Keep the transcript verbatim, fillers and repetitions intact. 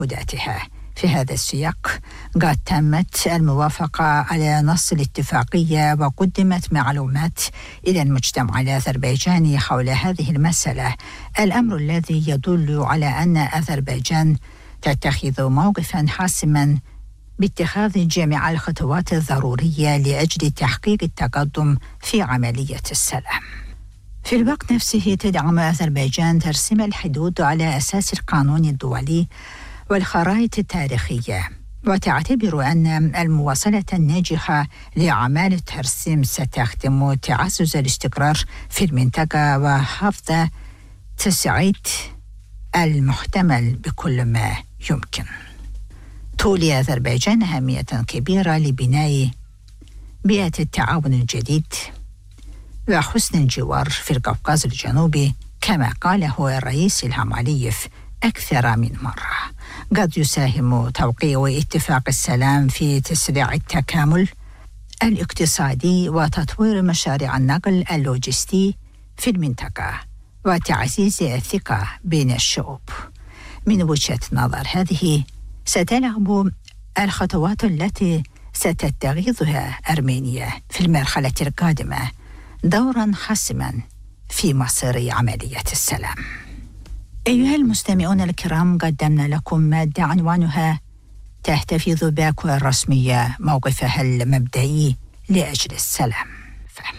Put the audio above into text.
تعهداتها. في هذا السياق قد تمت الموافقة على نص الاتفاقية وقدمت معلومات إلى المجتمع الأذربيجاني حول هذه المسألة، الأمر الذي يدل على أن أذربيجان تتخذ موقفاً حاسماً باتخاذ جميع الخطوات الضرورية لأجل تحقيق التقدم في عملية السلام. في الوقت نفسه تدعم أذربيجان ترسيم الحدود على أساس القانون الدولي والخرائط التاريخية، وتعتبر أن المواصلة الناجحة لأعمال الترسيم ستخدم تعزز الاستقرار في المنطقة وحفظ تصعيد المحتمل بكل ما يمكن. تولي أذربيجان أهمية كبيرة لبناء بيئة التعاون الجديد وحسن الجوار في القوقاز الجنوبي، كما قاله الرئيس إلهام علييف أكثر من مرة. قد يساهم توقيع اتفاق السلام في تسريع التكامل الاقتصادي وتطوير مشاريع النقل اللوجستي في المنطقة وتعزيز الثقة بين الشعوب. من وجهة نظر هذه ستلعب الخطوات التي ستتخذها أرمينيا في المرحلة القادمة دوراً حاسماً في مصير عملية السلام. أيها المستمعون الكرام، قدمنا لكم مادة عنوانها تحتفظ باكو الرسمية موقفها المبدئي لأجل السلام.